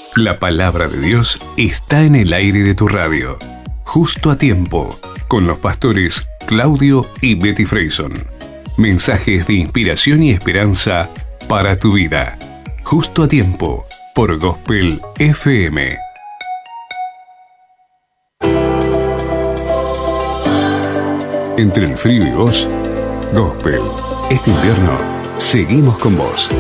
La palabra de Dios está en el aire de tu radio. Justo a tiempo, con los pastores Claudio y Betty Freyson. Mensajes de inspiración y esperanza para tu vida. Justo a tiempo, por Gospel FM. Entre el frío y vos, Gospel. Este invierno, seguimos con vos.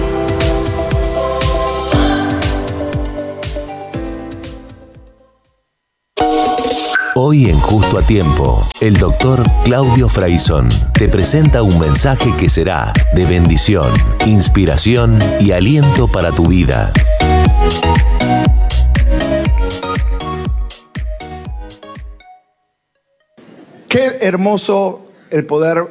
Hoy en Justo a Tiempo, el doctor Claudio Freyson te presenta un mensaje que será de bendición, inspiración y aliento para tu vida. Qué hermoso el poder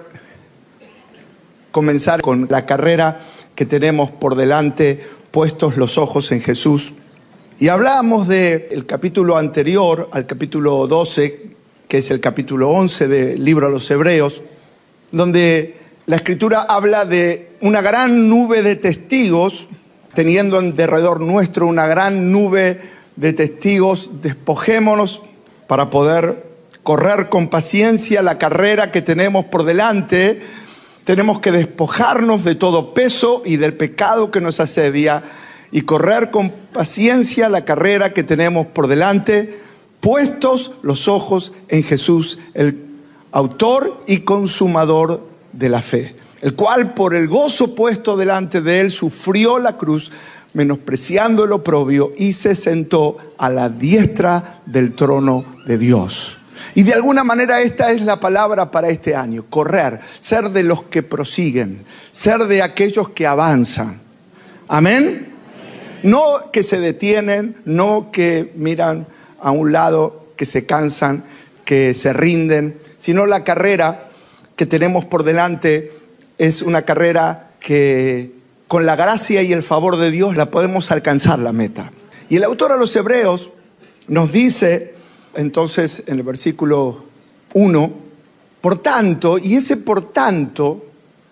comenzar con la carrera que tenemos por delante, puestos los ojos en Jesús. Y hablábamos del capítulo anterior, al capítulo 12, que es el capítulo 11 del libro a los Hebreos, donde la Escritura habla de una gran nube de testigos, teniendo en derredor nuestro una gran nube de testigos. Despojémonos para poder correr con paciencia la carrera que tenemos por delante. Tenemos que despojarnos de todo peso y del pecado que nos asedia y correr con paciencia la carrera que tenemos por delante, puestos los ojos en Jesús, el autor y consumador de la fe, el cual por el gozo puesto delante de él sufrió la cruz, menospreciando el oprobio, y se sentó a la diestra del trono de Dios. Y de alguna manera esta es la palabra para este año: correr, ser de los que prosiguen, ser de aquellos que avanzan. Amén. No que se detienen, no que miran a un lado, que se cansan, que se rinden, sino la carrera que tenemos por delante es una carrera que con la gracia y el favor de Dios la podemos alcanzar la meta. Y el autor a los Hebreos nos dice entonces en el versículo 1, por tanto, y ese por tanto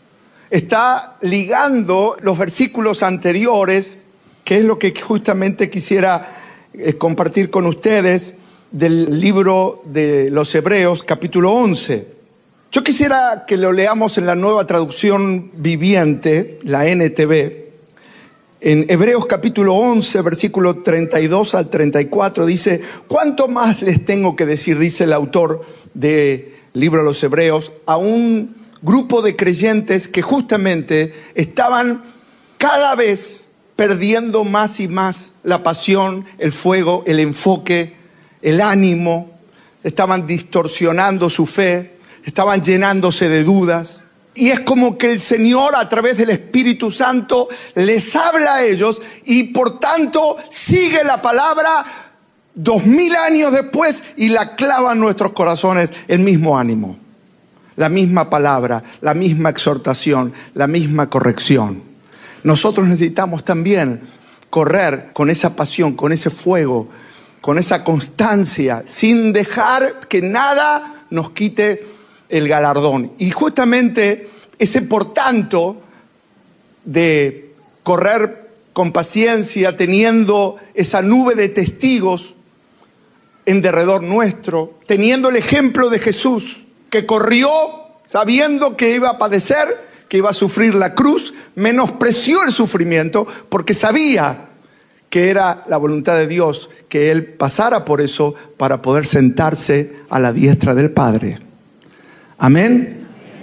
está ligando los versículos anteriores, que es lo que justamente quisiera compartir con ustedes del libro de los Hebreos, capítulo 11. Yo quisiera que lo leamos en la Nueva Traducción Viviente, la NTV. En Hebreos capítulo 11, versículo 32 al 34, dice: ¿cuánto más les tengo que decir? Dice el autor del libro de los Hebreos a un grupo de creyentes que justamente estaban cada vez perdiendo más y más la pasión, el fuego, el enfoque, el ánimo. Estaban distorsionando su fe, estaban llenándose de dudas. Y es como que el Señor, a través del Espíritu Santo, les habla a ellos y por tanto sigue la palabra 2000 años después y la clava en nuestros corazones el mismo ánimo, la misma palabra, la misma exhortación, la misma corrección. Nosotros necesitamos también correr con esa pasión, con ese fuego, con esa constancia, sin dejar que nada nos quite el galardón. Y justamente ese por tanto de correr con paciencia, teniendo esa nube de testigos en derredor nuestro, teniendo el ejemplo de Jesús, que corrió sabiendo que iba a padecer, que iba a sufrir la cruz, menospreció el sufrimiento porque sabía que era la voluntad de Dios que Él pasara por eso para poder sentarse a la diestra del Padre. Amén.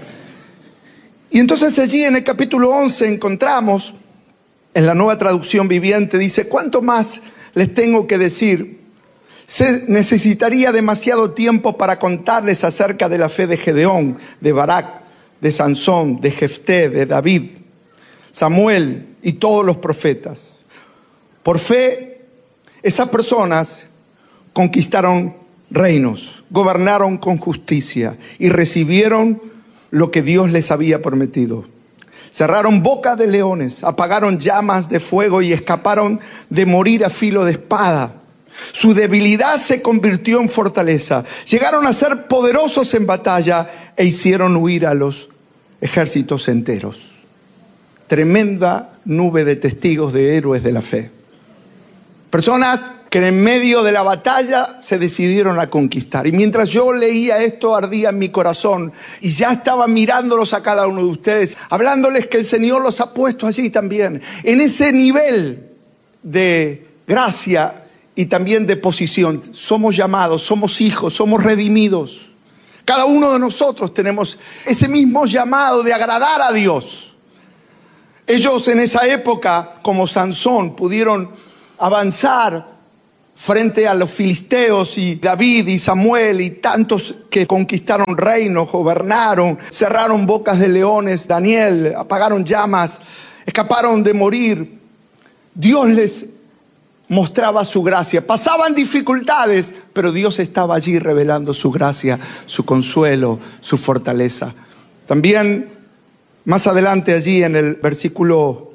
Y entonces allí en el capítulo 11 encontramos, en la Nueva Traducción Viviente, dice: ¿cuánto más les tengo que decir? Se necesitaría demasiado tiempo para contarles acerca de la fe de Gedeón, de Barak, de Sansón, de Jefté, de David, Samuel y todos los profetas. Por fe, esas personas conquistaron reinos, gobernaron con justicia y recibieron lo que Dios les había prometido. Cerraron bocas de leones, apagaron llamas de fuego y escaparon de morir a filo de espada. Su debilidad se convirtió en fortaleza. Llegaron a ser poderosos en batalla e hicieron huir a los ejércitos enteros. Tremenda nube de testigos, de héroes de la fe. Personas que en medio de la batalla se decidieron a conquistar. Y mientras yo leía esto, ardía en mi corazón. Y ya estaba mirándolos a cada uno de ustedes, hablándoles que el Señor los ha puesto allí también, en ese nivel de gracia y también de posición. Somos llamados, somos hijos, somos redimidos. Cada uno de nosotros tenemos ese mismo llamado de agradar a Dios. Ellos en esa época, como Sansón, pudieron avanzar frente a los filisteos, y David y Samuel y tantos que conquistaron reinos, gobernaron, cerraron bocas de leones, Daniel, apagaron llamas, escaparon de morir. Dios les mostraba su gracia. Pasaban dificultades, pero Dios estaba allí revelando su gracia, su consuelo, su fortaleza. También más adelante allí en el versículo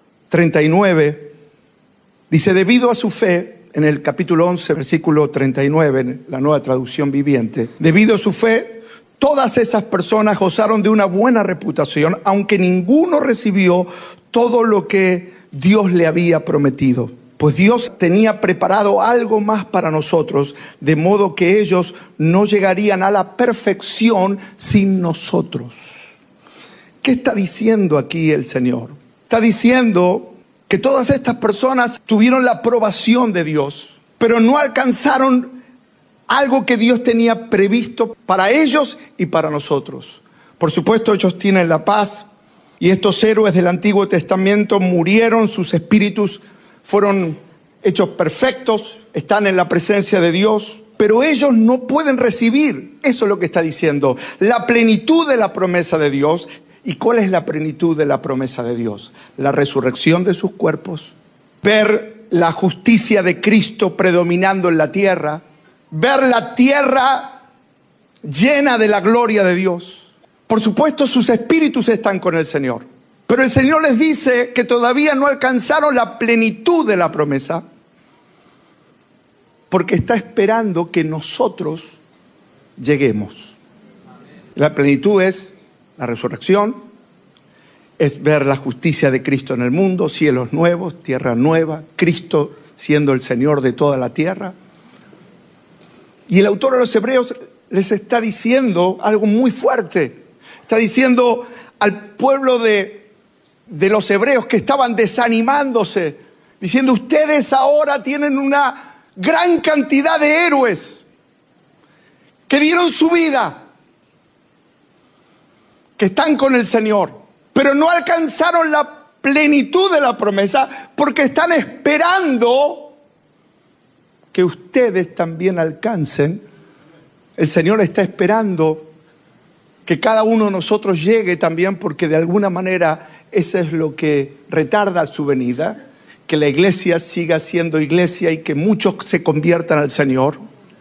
39, dice, debido a su fe, en el capítulo 11, versículo 39, en la Nueva Traducción Viviente, debido a su fe, todas esas personas gozaron de una buena reputación, aunque ninguno recibió todo lo que Dios le había prometido. Pues Dios tenía preparado algo más para nosotros, de modo que ellos no llegarían a la perfección sin nosotros. ¿Qué está diciendo aquí el Señor? Está diciendo que todas estas personas tuvieron la aprobación de Dios, pero no alcanzaron algo que Dios tenía previsto para ellos y para nosotros. Por supuesto, ellos tienen la paz, y estos héroes del Antiguo Testamento murieron, sus espíritus fueron hechos perfectos, están en la presencia de Dios, pero ellos no pueden recibir, eso es lo que está diciendo, la plenitud de la promesa de Dios. ¿Y cuál es la plenitud de la promesa de Dios? La resurrección de sus cuerpos, ver la justicia de Cristo predominando en la tierra, ver la tierra llena de la gloria de Dios. Por supuesto, sus espíritus están con el Señor, pero el Señor les dice que todavía no alcanzaron la plenitud de la promesa, porque está esperando que nosotros lleguemos. La plenitud es la resurrección, es ver la justicia de Cristo en el mundo, cielos nuevos, tierra nueva, Cristo siendo el Señor de toda la tierra. Y el autor de los Hebreos les está diciendo algo muy fuerte. Está diciendo al pueblo de los hebreos que estaban desanimándose, diciendo, ustedes ahora tienen una gran cantidad de héroes que dieron su vida, que están con el Señor, pero no alcanzaron la plenitud de la promesa porque están esperando que ustedes también alcancen. El Señor está esperando que cada uno de nosotros llegue también, porque de alguna manera eso es lo que retarda su venida, que la iglesia siga siendo iglesia y que muchos se conviertan al Señor,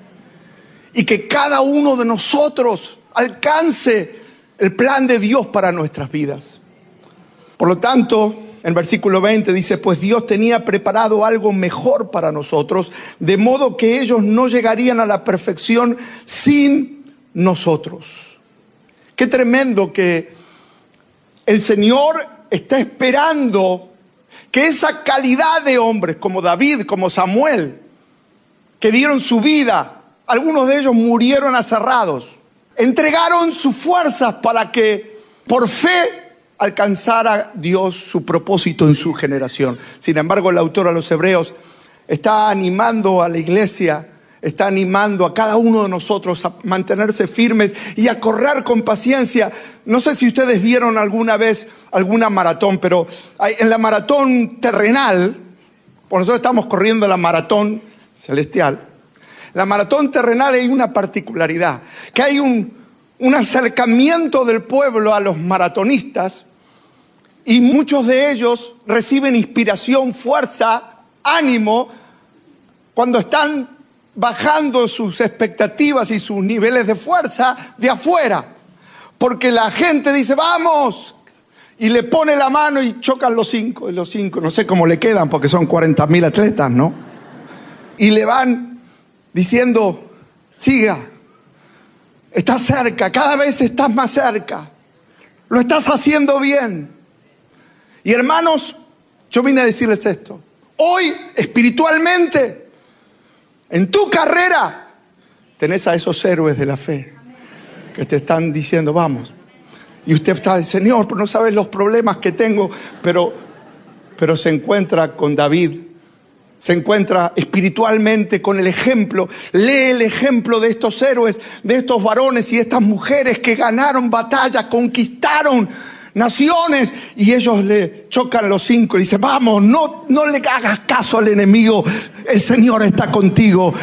y que cada uno de nosotros alcance el plan de Dios para nuestras vidas. Por lo tanto, en versículo 20 dice, pues Dios tenía preparado algo mejor para nosotros, de modo que ellos no llegarían a la perfección sin nosotros. Qué tremendo que el Señor está esperando que esa calidad de hombres como David, como Samuel, que dieron su vida, algunos de ellos murieron aserrados, entregaron sus fuerzas para que por fe alcanzara Dios su propósito en su generación. Sin embargo, el autor a los Hebreos está animando a la iglesia, está animando a cada uno de nosotros a mantenerse firmes y a correr con paciencia. No sé si ustedes vieron alguna vez alguna maratón, pero en la maratón terrenal, pues nosotros estamos corriendo la maratón celestial. La maratón terrenal hay una particularidad, que hay un acercamiento del pueblo a los maratonistas, y muchos de ellos reciben inspiración, fuerza, ánimo, cuando están bajando sus expectativas y sus niveles de fuerza de afuera. Porque la gente dice, vamos, y le pone la mano y chocan los cinco, no sé cómo le quedan, porque son 40.000 atletas, ¿no? Y le van diciendo, siga, estás cerca, cada vez estás más cerca, lo estás haciendo bien. Y hermanos, yo vine a decirles esto, Hoy, espiritualmente, en tu carrera, tenés a esos héroes de la fe que te están diciendo, vamos. Y usted está, Señor, pero no sabes los problemas que tengo, pero se encuentra con David. Se encuentra espiritualmente con el ejemplo. Lee el ejemplo de estos héroes, de estos varones y estas mujeres que ganaron batallas, conquistaron naciones. Y ellos le chocan los cinco y dicen, vamos, no le hagas caso al enemigo. El Señor está contigo.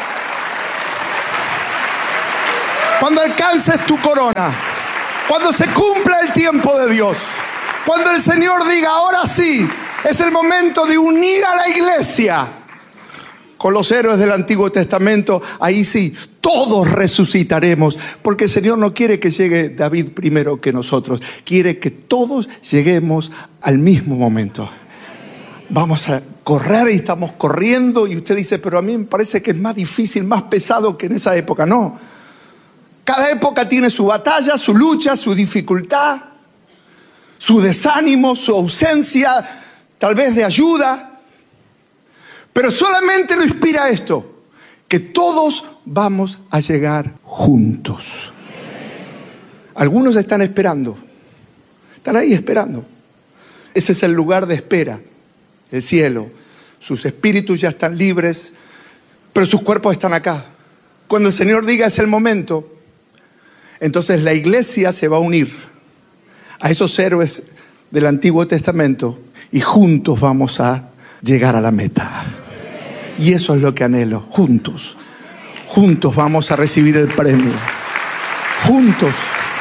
Cuando alcances tu corona, cuando se cumpla el tiempo de Dios, cuando el Señor diga, ahora sí, es el momento de unir a la iglesia con los héroes del Antiguo Testamento, ahí sí, todos resucitaremos, porque el Señor no quiere que llegue David primero que nosotros, quiere que todos lleguemos al mismo momento. Vamos a correr y estamos corriendo y usted dice, pero a mí me parece que es más difícil, más pesado que en esa época. No, cada época tiene su batalla, su lucha, su dificultad, su desánimo, su ausencia, tal vez de ayuda. Pero solamente lo inspira esto, que todos vamos a llegar juntos. Algunos están esperando, están ahí esperando. Ese es el lugar de espera, el cielo. Sus espíritus ya están libres, pero sus cuerpos están acá. Cuando el Señor diga es el momento, entonces la iglesia se va a unir a esos héroes del Antiguo Testamento y juntos vamos a llegar a la meta. Y eso es lo que anhelo, juntos vamos a recibir el premio. Juntos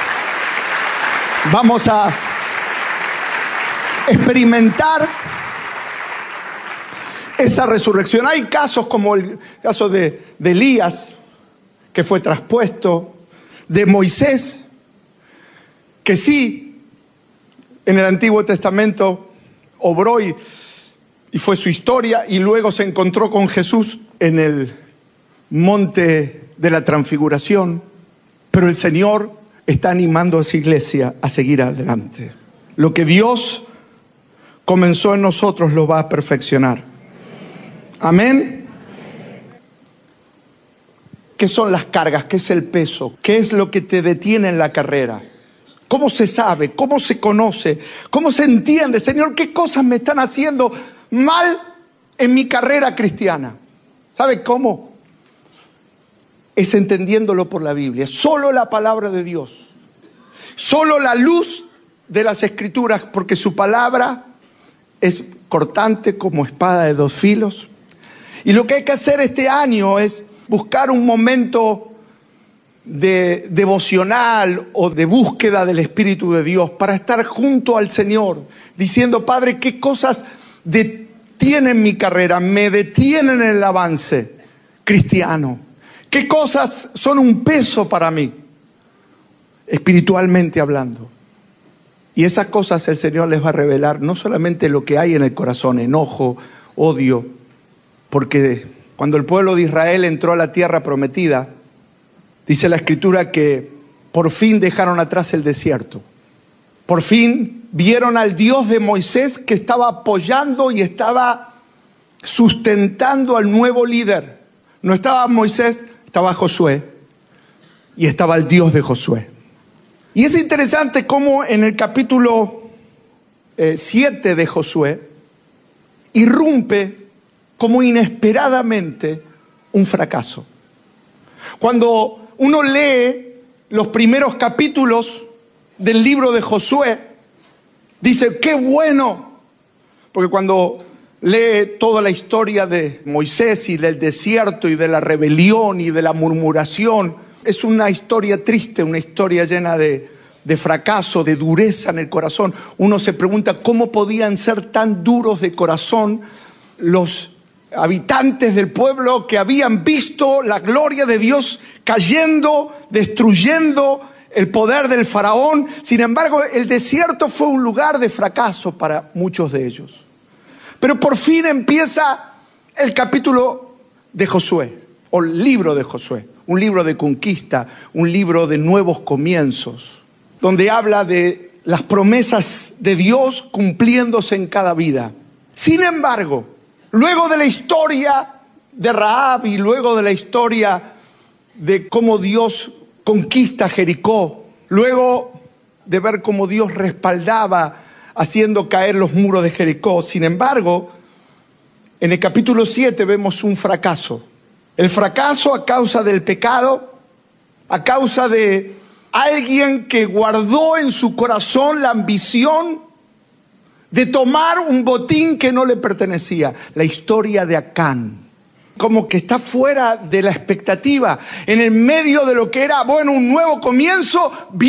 vamos a experimentar esa resurrección. Hay casos como el caso de Elías, que fue traspuesto, de Moisés, que sí, en el Antiguo Testamento obró y fue su historia, y luego se encontró con Jesús en el monte de la transfiguración. Pero el Señor está animando a esa iglesia a seguir adelante. Lo que Dios comenzó en nosotros lo va a perfeccionar. Amén. ¿Qué son las cargas? ¿Qué es el peso? ¿Qué es lo que te detiene en la carrera? ¿Cómo se sabe? ¿Cómo se conoce? ¿Cómo se entiende? Señor, ¿qué cosas me están haciendo mal en mi carrera cristiana? ¿Sabe cómo? Es entendiéndolo por la Biblia. Solo la palabra de Dios. Solo la luz de las Escrituras, porque su palabra es cortante como espada de dos filos. Y lo que hay que hacer este año es buscar un momento de devocional o de búsqueda del Espíritu de Dios para estar junto al Señor, diciendo, Padre, ¿qué cosas detienen mi carrera? Me detienen en el avance cristiano. ¿Qué cosas son un peso para mí, espiritualmente hablando? Y esas cosas el Señor les va a revelar no solamente lo que hay en el corazón, enojo, odio, porque cuando el pueblo de Israel entró a la tierra prometida, dice la Escritura que por fin dejaron atrás el desierto. Por fin vieron al Dios de Moisés que estaba apoyando y estaba sustentando al nuevo líder. No estaba Moisés, estaba Josué. Y estaba el Dios de Josué. Y es interesante cómo en el capítulo 7 de Josué irrumpe como inesperadamente un fracaso. Cuando uno lee los primeros capítulos del libro de Josué, dice, qué bueno, porque cuando lee toda la historia de Moisés y del desierto y de la rebelión y de la murmuración, es una historia triste, una historia llena de fracaso, de dureza en el corazón. Uno se pregunta cómo podían ser tan duros de corazón los habitantes del pueblo que habían visto la gloria de Dios cayendo, destruyendo el poder del faraón. Sin embargo, el desierto fue un lugar de fracaso para muchos de ellos. Pero por fin empieza el capítulo de Josué, o el libro de Josué, un libro de conquista, un libro de nuevos comienzos, donde habla de las promesas de Dios cumpliéndose en cada vida. Sin embargo, Luego de la historia de Rahab y luego de la historia de cómo Dios conquista Jericó, luego de ver cómo Dios respaldaba haciendo caer los muros de Jericó, sin embargo, en el capítulo 7 vemos un fracaso. El fracaso a causa del pecado, a causa de alguien que guardó en su corazón la ambición de tomar un botín que no le pertenecía. La historia de Acán. Como que está fuera de la expectativa, en el medio de lo que era, un nuevo comienzo.